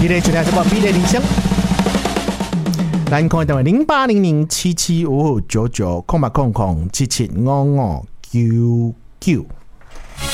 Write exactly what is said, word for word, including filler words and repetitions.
你咧收听什么比例人生？咱看电话零八零零七七五五九九空八空空七七五五九九。